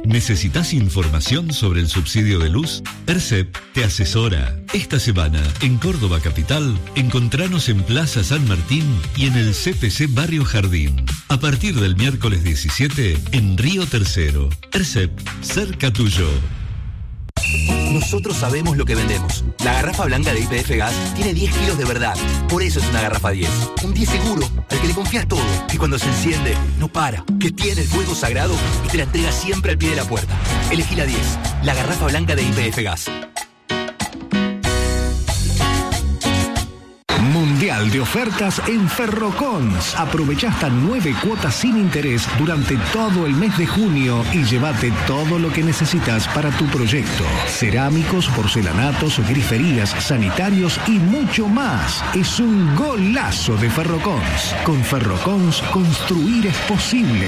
¿Necesitas información sobre el subsidio de luz? ERCEP te asesora. Esta semana, en Córdoba Capital, encontranos en Plaza San Martín y en el CPC Barrio Jardín. A partir del miércoles 17, en Río Tercero. ERCEP, cerca tuyo. Nosotros sabemos lo que vendemos. La garrafa blanca de YPF Gas tiene 10 kilos de verdad. Por eso es una garrafa 10. Un 10 seguro, al que le confías todo. Que cuando se enciende, no para. Que tiene el fuego sagrado y te la entrega siempre al pie de la puerta. Elegí la 10, la garrafa blanca de YPF Gas. Mundial de ofertas en Ferrocons. Aprovecha hasta 9 cuotas sin interés durante todo el mes de junio y llévate todo lo que necesitas para tu proyecto. Cerámicos, porcelanatos, griferías, sanitarios y mucho más. Es un golazo de Ferrocons. Con Ferrocons, construir es posible.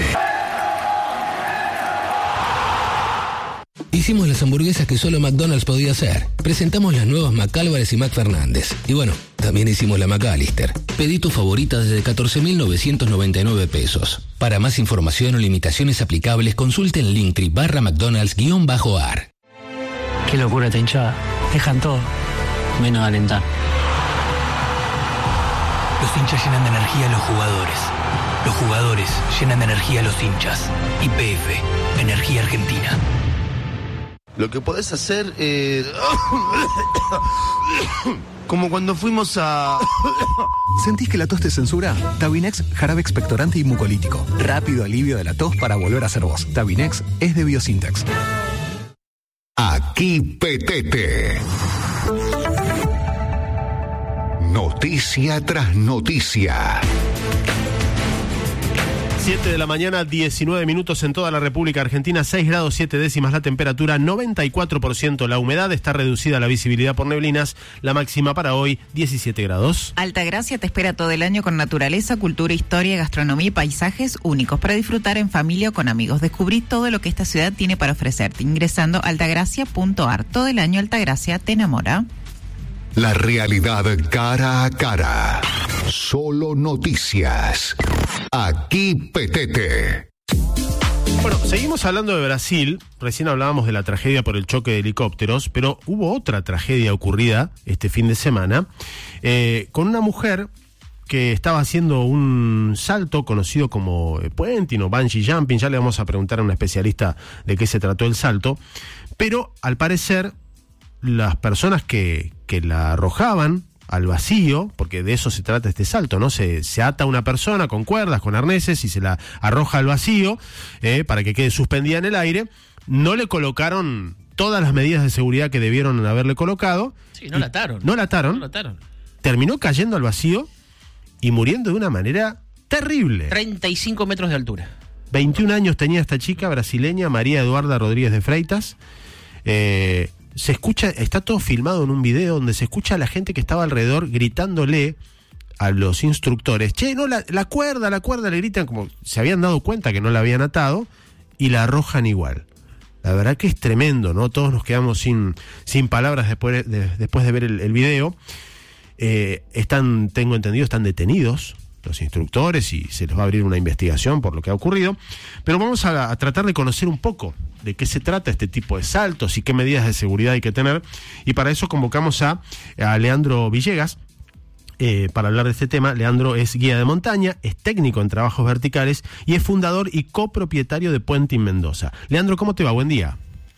Hicimos las hamburguesas que solo McDonald's podía hacer. Presentamos las nuevas McAlvarez y McFernández. Y bueno, también hicimos la McAllister. Pedí tu favorita desde 14.999 pesos. Para más información o limitaciones aplicables, consulte en Linktree/McDonald's_AR. Qué locura esta hinchada. Dejan todo, menos alentar. Los hinchas llenan de energía a los jugadores. Los jugadores llenan de energía a los hinchas. YPF, Energía Argentina. Lo que podés hacer como cuando fuimos a... ¿Sentís que la tos te censura? Tabinex, jarabe expectorante y mucolítico. Rápido alivio de la tos para volver a ser vos. Tabinex es de Biosintex. Aquí Petete. Noticia tras noticia. 7 de la mañana, 19 minutos en toda la República Argentina, 6 grados 7 décimas la temperatura, 94% la humedad, está reducida la visibilidad por neblinas, la máxima para hoy 17 grados. Altagracia te espera todo el año con naturaleza, cultura, historia, gastronomía y paisajes únicos para disfrutar en familia o con amigos. Descubrí todo lo que esta ciudad tiene para ofrecerte ingresando a altagracia.ar. Todo el año Altagracia te enamora. La realidad cara a cara. Solo noticias. Aquí Petete. Bueno, seguimos hablando de Brasil. Recién hablábamos de la tragedia por el choque de helicópteros, pero hubo otra tragedia ocurrida este fin de semana con una mujer que estaba haciendo un salto conocido como puenting o bungee jumping. Ya le vamos a preguntar a un especialista de qué se trató el salto, pero al parecer las personas que la arrojaban al vacío, porque de eso se trata este salto, ¿no? Se ata a una persona con cuerdas, con arneses y se la arroja al vacío para que quede suspendida en el aire. No le colocaron todas las medidas de seguridad que debieron haberle colocado. Sí, no la ataron. No la ataron. Terminó cayendo al vacío y muriendo de una manera terrible. 35 metros de altura. 21 años tenía esta chica brasileña, María Eduarda Rodríguez de Freitas. Se escucha, está todo filmado en un video donde se escucha a la gente que estaba alrededor gritándole a los instructores, che, no, la cuerda, le gritan como se habían dado cuenta que no la habían atado y la arrojan igual. La verdad que es tremendo, ¿no? Todos nos quedamos sin palabras después de ver el video. Tengo entendido, están detenidos los instructores y se les va a abrir una investigación por lo que ha ocurrido, pero vamos a tratar de conocer un poco de qué se trata este tipo de saltos y qué medidas de seguridad hay que tener, y para eso convocamos a Leandro Villegas para hablar de este tema. Leandro es guía de montaña, es técnico en trabajos verticales y es fundador y copropietario de Puenting Mendoza. Leandro, ¿cómo te va? Buen día.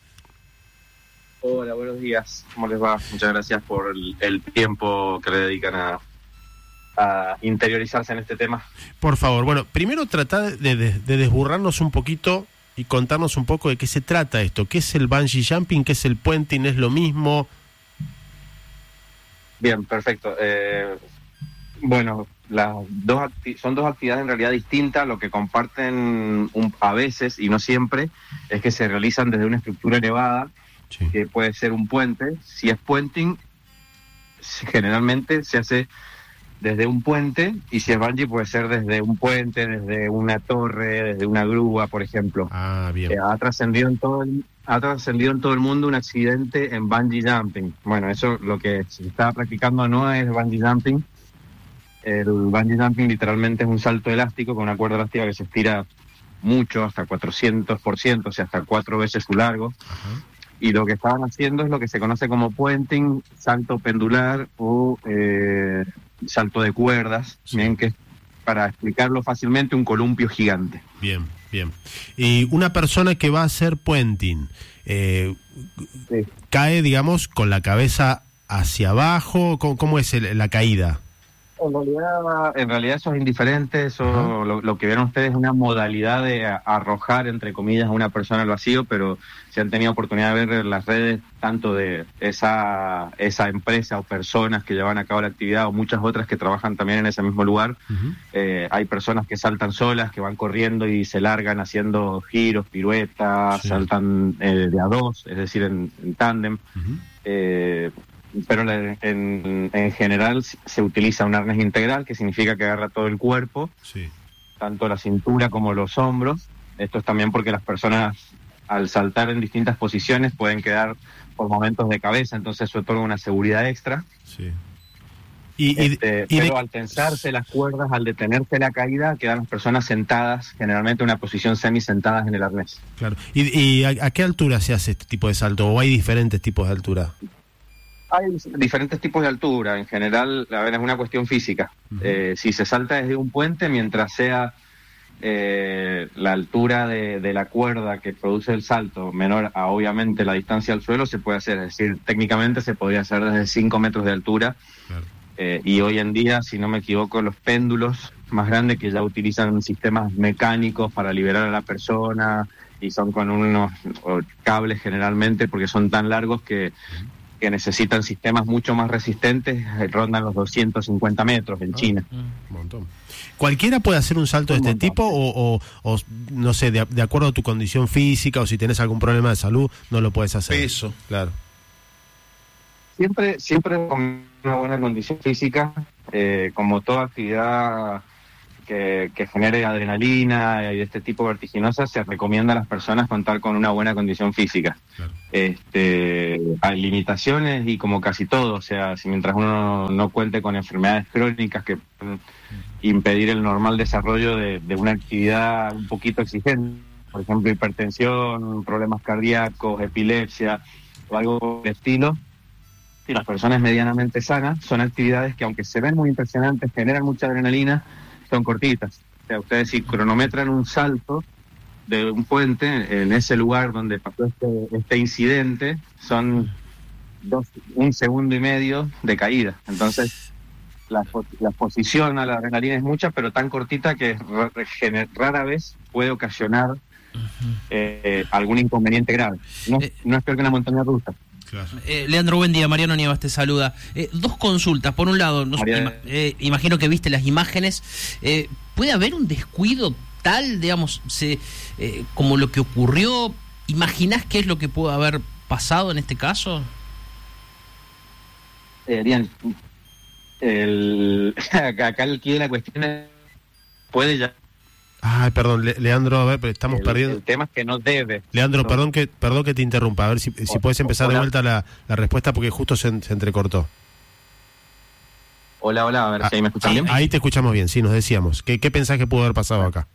Hola, buenos días. ¿Cómo les va? Muchas gracias por el tiempo que le dedican a interiorizarse en este tema. Por favor, bueno, primero trata de desburrarnos un poquito y contarnos un poco de qué se trata esto. ¿Qué es el bungee jumping? ¿Qué es el puenting? ¿Es lo mismo? Bien, perfecto. Bueno, son dos actividades en realidad distintas. Lo que comparten a veces, y no siempre, es que se realizan desde una estructura elevada, sí, que puede ser un puente. Si es puenting, generalmente se hace desde un puente, y si es bungee puede ser desde un puente, desde una torre, desde una grúa, por ejemplo. Ah, bien. Ha trascendido en todo el mundo un accidente en bungee jumping. Bueno, eso lo que se está practicando no es bungee jumping. El bungee jumping literalmente es un salto elástico con una cuerda elástica que se estira mucho, hasta 400%, o sea, hasta 4 veces su largo. Ajá. Y lo que estaban haciendo es lo que se conoce como puenting, salto pendular o salto de cuerdas, Sí. bien, que es, para explicarlo fácilmente, un columpio gigante. Bien, bien. Y una persona que va a hacer puenting, Sí. cae, digamos, con la cabeza hacia abajo. ¿Cómo es la caída? En realidad eso es indiferente, eso lo que vieron ustedes es una modalidad de arrojar, entre comillas, a una persona al vacío, pero si han tenido oportunidad de ver en las redes, tanto de esa empresa o personas que llevan a cabo la actividad o muchas otras que trabajan también en ese mismo lugar, hay personas que saltan solas, que van corriendo y se largan haciendo giros, piruetas, Sí. saltan de a dos, es decir, en tándem. Pero en general se utiliza un arnés integral, que significa que agarra todo el cuerpo, Sí. tanto la cintura como los hombros. Esto es también porque las personas, al saltar en distintas posiciones, pueden quedar por momentos de cabeza, entonces eso otorga una seguridad extra. Sí. Pero al tensarse las cuerdas, al detenerse la caída, quedan las personas sentadas, generalmente en una posición semi-sentadas en el arnés. Claro. ¿Y a qué altura se hace este tipo de salto? ¿O hay diferentes tipos de altura? Hay diferentes tipos de altura. En general, a ver, es una cuestión física. Si se salta desde un puente, mientras sea la altura de la cuerda que produce el salto menor a, obviamente, la distancia al suelo, se puede hacer. Es decir, técnicamente se podría hacer desde 5 metros de altura. Claro. Y hoy en día, si no me equivoco, los péndulos más grandes, que ya utilizan sistemas mecánicos para liberar a la persona, y son con unos cables generalmente, porque son tan largos que necesitan sistemas mucho más resistentes, rondan los 250 metros en China. Un montón. ¿Cualquiera puede hacer un salto de este tipo o no sé, de acuerdo a tu condición física o si tenés algún problema de salud, no lo puedes hacer? Peso. Claro. Siempre con una buena condición física, como toda actividad que genere adrenalina y de este tipo vertiginosa, se recomienda a las personas contar con una buena condición física. Claro. Hay limitaciones y como casi todo, o sea, si mientras uno no cuente con enfermedades crónicas que pueden impedir el normal desarrollo de una actividad un poquito exigente, por ejemplo, hipertensión, problemas cardíacos, epilepsia o algo por el estilo, si las personas medianamente sanas, son actividades que, aunque se ven muy impresionantes, generan mucha adrenalina, son cortitas. O sea, ustedes si cronometran un salto de un puente en ese lugar donde pasó este incidente, son 1 segundo y medio de caída. Entonces, la exposición a la adrenalina es mucha, pero tan cortita que rara vez puede ocasionar algún inconveniente grave. No es peor que una montaña rusa. Claro. Leandro, buen día. Mariano Nievas te saluda. 2 consultas. Por un lado, imagino que viste las imágenes. ¿Puede haber un descuido tal, digamos, como lo que ocurrió? ¿Imaginás qué es lo que pudo haber pasado en este caso? Bien. Acá aquí la cuestión es, puede ya... Ay, perdón, Leandro, a ver, pero estamos perdiendo. El tema es que no debe. Leandro, no. perdón que te interrumpa, a ver si puedes empezar de vuelta la respuesta porque justo se entrecortó. Hola, a ver si ahí me escuchan bien. Ahí te escuchamos bien, sí, nos decíamos. ¿Qué pensás que pudo haber pasado acá?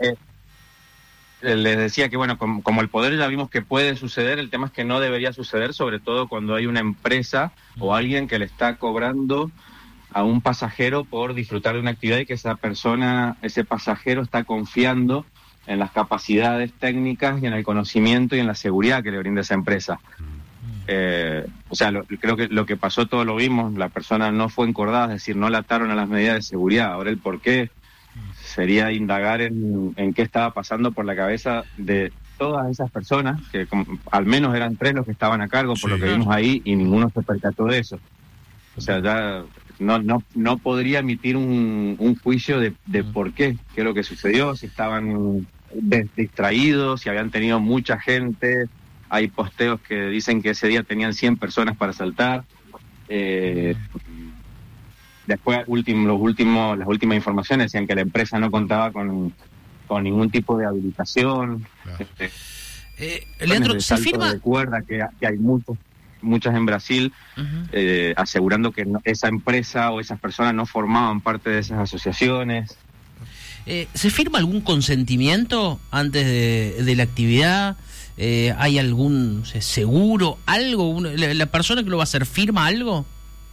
Les decía que, bueno, como el poder ya vimos que puede suceder, el tema es que no debería suceder, sobre todo cuando hay una empresa o alguien que le está cobrando a un pasajero por disfrutar de una actividad y que esa persona, ese pasajero, está confiando en las capacidades técnicas y en el conocimiento y en la seguridad que le brinda esa empresa. O sea, creo que lo que pasó todos lo vimos, la persona no fue encordada, es decir, no la ataron a las medidas de seguridad. Ahora el por qué sería indagar en qué estaba pasando por la cabeza de todas esas personas, que al menos eran 3 los que estaban a cargo, por lo que vimos ahí, y ninguno se percató de eso. O sea, ya no podría emitir un juicio de por qué es lo que sucedió, si estaban distraídos, si habían tenido mucha gente. Hay posteos que dicen que ese día tenían 100 personas para saltar. Después, las últimas informaciones decían que la empresa no contaba con ningún tipo de habilitación. Claro. Leandro, ¿se salto firma? de cuerda, que hay muchas en Brasil, asegurando que esa empresa o esas personas no formaban parte de esas asociaciones. ¿Se firma algún consentimiento antes de la actividad? ¿Hay algún seguro, algo? ¿La persona que lo va a hacer firma algo?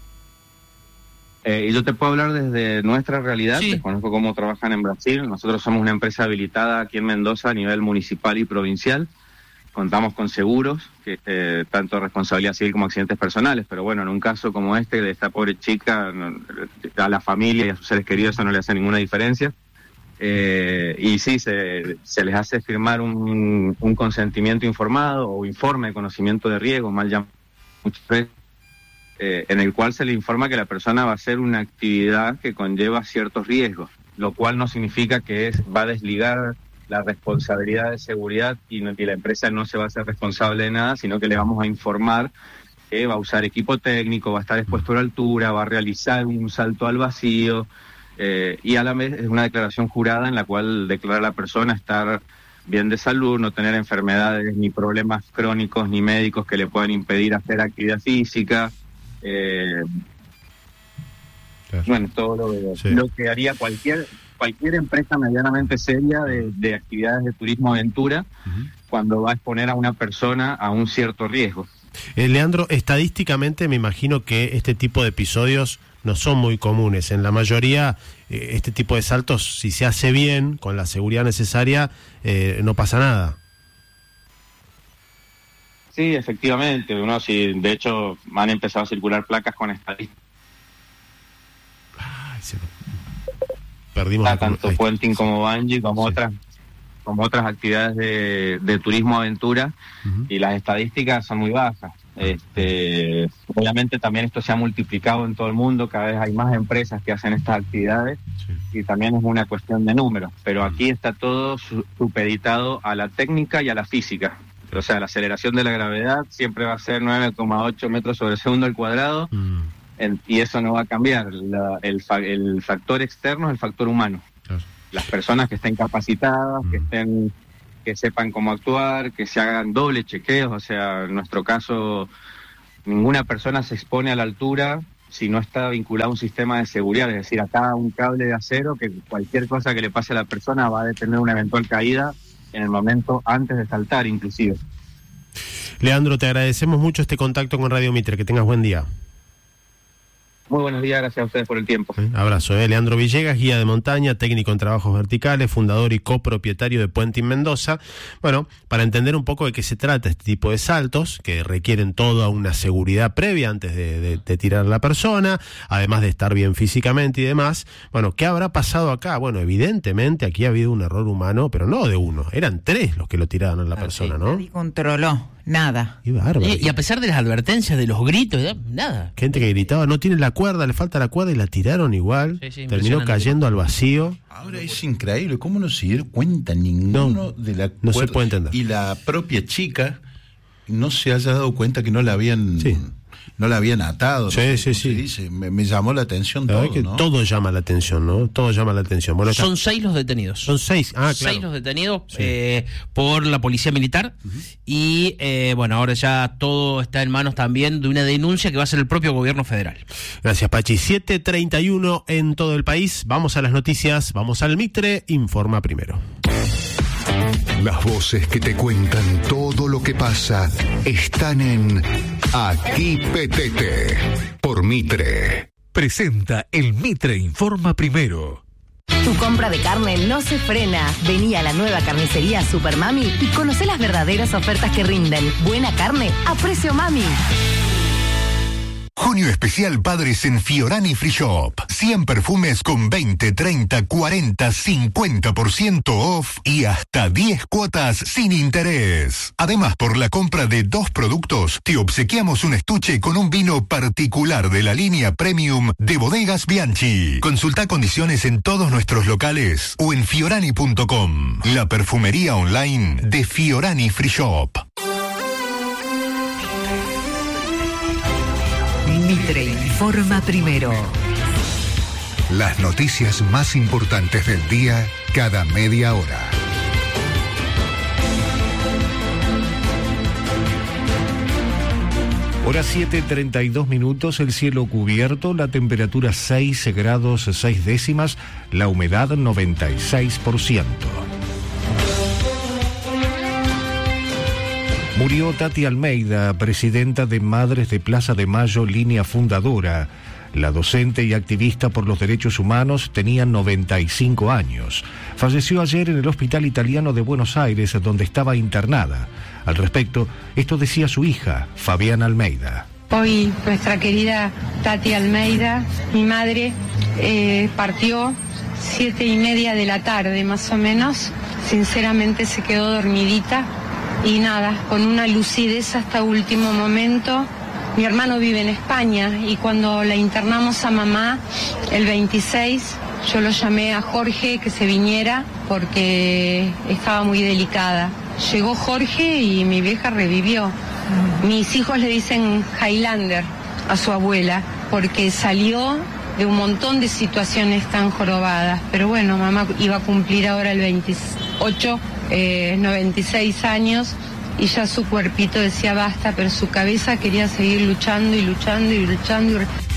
Y yo te puedo hablar desde nuestra realidad. Sí. Desconozco cómo trabajan en Brasil. Nosotros somos una empresa habilitada aquí en Mendoza a nivel municipal y provincial. Contamos con seguros, tanto responsabilidad civil como accidentes personales, pero bueno, en un caso como este, de esta pobre chica, a la familia y a sus seres queridos eso no le hace ninguna diferencia. Y sí, se les hace firmar un consentimiento informado o informe de conocimiento de riesgo, mal llamado muchas veces, en el cual se le informa que la persona va a hacer una actividad que conlleva ciertos riesgos, lo cual no significa que va a desligar la responsabilidad de seguridad y la empresa no se va a hacer responsable de nada, sino que le vamos a informar que va a usar equipo técnico, va a estar expuesto a la altura, va a realizar un salto al vacío, y a la vez es una declaración jurada en la cual declara a la persona estar bien de salud, no tener enfermedades ni problemas crónicos ni médicos que le puedan impedir hacer actividad física. Claro. Bueno, todo lo que haría cualquier empresa medianamente seria de actividades de turismo aventura cuando va a exponer a una persona a un cierto riesgo. Leandro, estadísticamente me imagino que este tipo de episodios no son muy comunes. En la mayoría, este tipo de saltos, si se hace bien, con la seguridad necesaria, no pasa nada. Sí, efectivamente. De hecho, han empezado a circular placas con estadísticas. Perdimos tanto puenting como bungee, como otras actividades de turismo aventura, y las estadísticas son muy bajas. Obviamente también esto se ha multiplicado en todo el mundo, cada vez hay más empresas que hacen estas actividades, y también es una cuestión de números, pero aquí está todo supeditado a la técnica y a la física. O sea, la aceleración de la gravedad siempre va a ser 9,8 metros sobre segundo al cuadrado, y eso no va a cambiar. El factor externo es el factor humano. Claro. Las personas que estén capacitadas, que sepan cómo actuar, que se hagan doble chequeos. O sea, en nuestro caso, ninguna persona se expone a la altura si no está vinculado a un sistema de seguridad. Es decir, acá un cable de acero que cualquier cosa que le pase a la persona va a detener una eventual caída en el momento antes de saltar, inclusive. Leandro, te agradecemos mucho este contacto con Radio Mitre. Que tengas buen día. Muy buenos días, gracias a ustedes por el tiempo. Abrazo. Leandro Villegas, guía de montaña, técnico en trabajos verticales, fundador y copropietario de Puenting Mendoza. Bueno, para entender un poco de qué se trata este tipo de saltos, que requieren toda una seguridad previa antes de tirar a la persona, además de estar bien físicamente y demás. Bueno, ¿qué habrá pasado acá? Bueno, evidentemente aquí ha habido un error humano, pero no de uno, eran 3 los que lo tiraron a la persona, ¿no? Nadie controló. Nada. Y a pesar de las advertencias, de los gritos, nada. Gente que gritaba, no tiene la cuerda, le falta la cuerda, y la tiraron igual. Terminó cayendo al vacío. Ahora es increíble, ¿cómo no se dio cuenta ninguno de la cuerda? No se puede entender. Y la propia chica no se haya dado cuenta que no la habían... No la habían atado. Sí. Dice. Me llamó la atención todo, que ¿no? Todo llama la atención, ¿no? Todo llama la atención. Bueno, son 6 los detenidos. Son 6, claro. 6 los detenidos por la policía militar. Y bueno, ahora ya todo está en manos también de una denuncia que va a hacer el propio gobierno federal. Gracias, Pachi. 7:31 en todo el país. Vamos a las noticias, vamos al Mitre. Informa primero. Las voces que te cuentan todo lo que pasa están en Aquí Petete por Mitre. Presenta el Mitre Informa Primero. Tu compra de carne no se frena. Vení a la nueva carnicería Super Mami y conocé las verdaderas ofertas que rinden. Buena carne a precio mami. Junio especial Padres en Fiorani Free Shop. 100 perfumes con 20, 30, 40, 50% off y hasta 10 cuotas sin interés. Además, por la compra de 2 productos, te obsequiamos un estuche con un vino particular de la línea Premium de Bodegas Bianchi. Consulta condiciones en todos nuestros locales o en fiorani.com. La perfumería online de Fiorani Free Shop. Mitre informa primero. Las noticias más importantes del día cada media hora. Hora Las 7:32, el cielo cubierto, la temperatura 6 grados 6 décimas, la humedad 96%. Murió Tati Almeida, presidenta de Madres de Plaza de Mayo, línea fundadora. La docente y activista por los derechos humanos tenía 95 años. Falleció ayer en el Hospital Italiano de Buenos Aires, donde estaba internada. Al respecto, esto decía su hija, Fabiana Almeida. Hoy nuestra querida Tati Almeida, mi madre, partió 7:30 de la tarde más o menos. Sinceramente se quedó dormidita y nada, con una lucidez hasta último momento. Mi hermano vive en España y cuando la internamos a mamá el 26, yo lo llamé a Jorge que se viniera porque estaba muy delicada. Llegó Jorge y mi vieja revivió. Mis hijos le dicen Highlander a su abuela porque salió de un montón de situaciones tan jorobadas. Pero bueno, mamá iba a cumplir ahora el 28, 96 años. Y ya su cuerpito decía basta, pero su cabeza quería seguir luchando y luchando y luchando.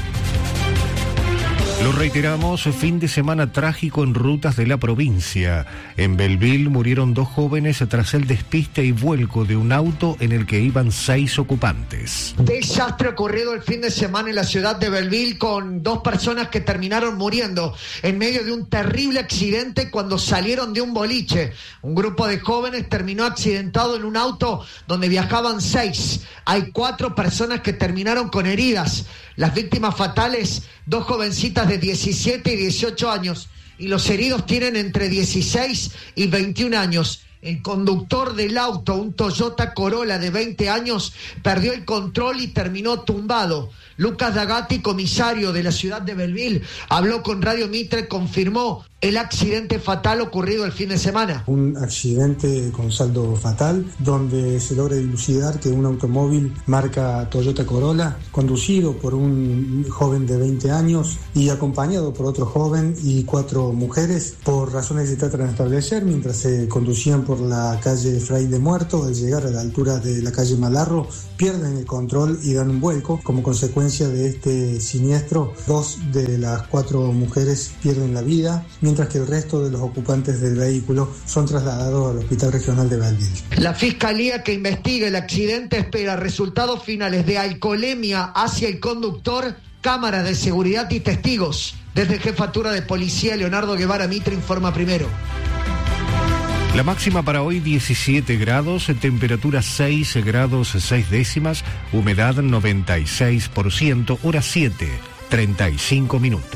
Lo reiteramos, fin de semana trágico en rutas de la provincia. En Belleville murieron 2 jóvenes tras el despiste y vuelco de un auto en el que iban 6 ocupantes. Desastre ocurrido el fin de semana en la ciudad de Belleville con 2 personas que terminaron muriendo en medio de un terrible accidente cuando salieron de un boliche. Un grupo de jóvenes terminó accidentado en un auto donde viajaban 6. Hay 4 personas que terminaron con heridas. Las víctimas fatales, 2 jovencitas de 17 y 18 años, y los heridos tienen entre 16 y 21 años. El conductor del auto, un Toyota Corolla de 20 años, perdió el control y terminó tumbado. Lucas Dagatti, comisario de la ciudad de Belleville, habló con Radio Mitre, confirmó el accidente fatal ocurrido el fin de semana. Un accidente con saldo fatal, donde se logra dilucidar que un automóvil marca Toyota Corolla, conducido por un joven de 20 años y acompañado por otro joven y 4 mujeres, por razones que se tratan de establecer, mientras se conducían por la calle Fray de Muerto, al llegar a la altura de la calle Malarro, pierden el control y dan un vuelco. Como consecuencia de este siniestro, 2 de las 4 mujeres pierden la vida, mientras que el resto de los ocupantes del vehículo son trasladados al Hospital Regional de Belleville. La Fiscalía que investiga el accidente espera resultados finales de alcoholemia hacia el conductor, cámaras de seguridad y testigos. Desde Jefatura de Policía, Leonardo Guevara Mitre informa primero. La máxima para hoy 17 grados, temperatura 6 grados 6 décimas, humedad 96%, hora 7:35.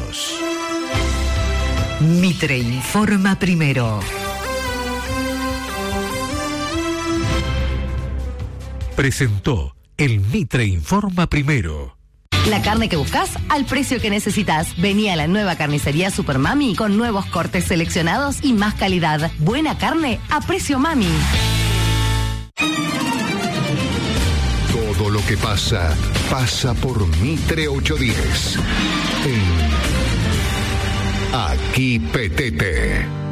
Mitre informa primero. Presentó el Mitre informa primero. La carne que buscas al precio que necesitas. Vení a la nueva carnicería Super Mami con nuevos cortes seleccionados y más calidad. Buena carne a precio Mami. Todo lo que pasa, pasa por Mitre 810. Aquí Petete.